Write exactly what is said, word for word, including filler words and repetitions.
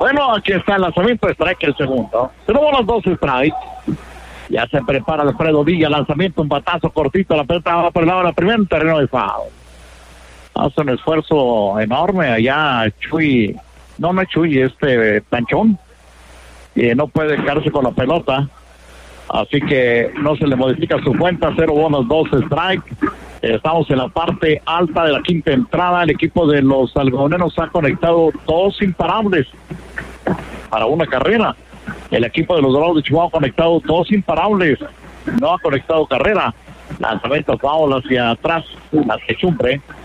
Bueno, aquí está el lanzamiento de strike, el segundo. Tenemos los dos strikes. Ya se prepara Alfredo Villa, lanzamiento, un batazo cortito, la pelota va por el lado de la primera en terreno de foul. Hace un esfuerzo enorme allá Chuy, no, no es Chuy, este Panchón, y no puede quedarse con la pelota, así que no se le modifica su cuenta, cero bonos, dos strike. Estamos en la parte alta de la quinta entrada, el equipo de los algodoneros ha conectado dos imparables para una carrera. El equipo de los Dorados de Chihuahua ha conectado dos imparables, no ha conectado carrera. Lanzamiento foul hacia atrás, la techumbre.